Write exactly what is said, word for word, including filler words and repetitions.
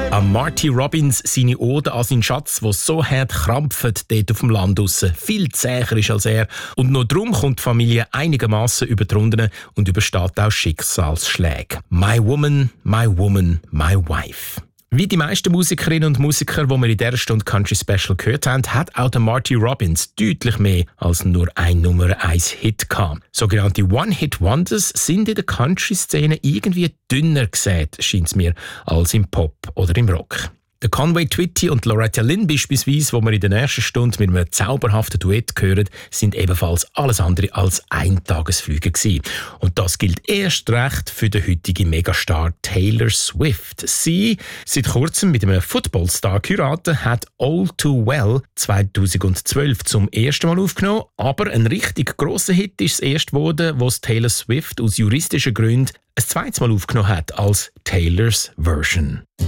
An Marty Robbins seine Ode an seinen Schatz, der so hart krampft dort auf dem Land draussen, viel zäher ist als er. Und nur darum kommt die Familie einigermaßen über die Runden und übersteht auch Schicksalsschläge. My woman, my woman, my wife. Wie die meisten Musikerinnen und Musiker, die wir in dieser Stunde Country Special gehört haben, hat auch der Marty Robbins deutlich mehr als nur ein Nummer eins Hit gehabt. Sogenannte One-Hit-Wonders sind in der Country-Szene irgendwie dünner gesät, scheint es mir, als im Pop oder im Rock. Der Conway Twitty und Loretta Lynn beispielsweise, die wir in der nächsten Stunde mit einem zauberhaften Duett hören, sind ebenfalls alles andere als Eintagesflüge gewesen. Und das gilt erst recht für den heutigen Megastar Taylor Swift. Sie, seit kurzem mit einem Footballstar geheiratet, hat All Too Well zweitausendzwölf zum ersten Mal aufgenommen, aber ein richtig grosser Hit ist es erst geworden, was Taylor Swift aus juristischen Gründen ein zweites Mal aufgenommen hat als Taylors Version.